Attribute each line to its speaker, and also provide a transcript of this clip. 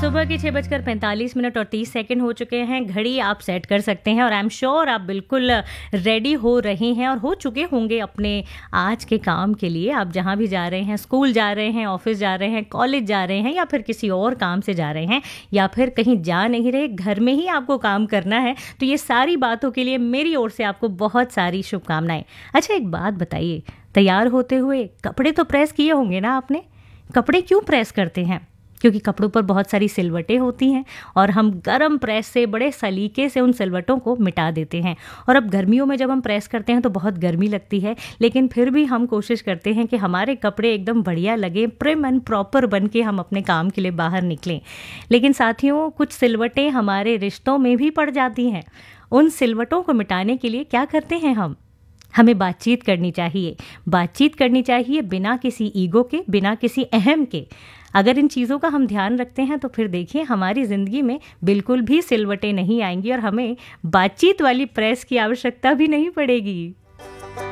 Speaker 1: सुबह के 6:45 और 30 सेकंड हो चुके हैं। घड़ी आप सेट कर सकते हैं और आई एम श्योर आप बिल्कुल रेडी हो रहे हैं और हो चुके होंगे अपने आज के काम के लिए। आप जहां भी जा रहे हैं, स्कूल जा रहे हैं, ऑफिस जा रहे हैं, कॉलेज जा रहे हैं या फिर किसी और काम से जा रहे हैं या फिर कहीं जा नहीं रहे, घर में ही आपको काम करना है, तो ये सारी बातों के लिए मेरी ओर से आपको बहुत सारी शुभकामनाएं। अच्छा, एक बात बताइए, तैयार होते हुए कपड़े तो प्रेस किए होंगे ना आपने? कपड़े क्यों प्रेस करते हैं? क्योंकि कपड़ों पर बहुत सारी सिलवटें होती हैं और हम गरम प्रेस से बड़े सलीके से उन सिलवटों को मिटा देते हैं। और अब गर्मियों में जब हम प्रेस करते हैं तो बहुत गर्मी लगती है, लेकिन फिर भी हम कोशिश करते हैं कि हमारे कपड़े एकदम बढ़िया लगें, प्रिम एंड प्रॉपर बन के हम अपने काम के लिए बाहर निकलें। लेकिन साथियों, कुछ सिलवटें हमारे रिश्तों में भी पड़ जाती हैं। उन सिलवटों को मिटाने के लिए क्या करते हैं हमें बातचीत करनी चाहिए। बातचीत करनी चाहिए बिना किसी ईगो के, बिना किसी अहम के। अगर इन चीज़ों का हम ध्यान रखते हैं तो फिर देखिए हमारी ज़िंदगी में बिल्कुल भी सिलवटें नहीं आएंगी और हमें बातचीत वाली प्रेस की आवश्यकता भी नहीं पड़ेगी।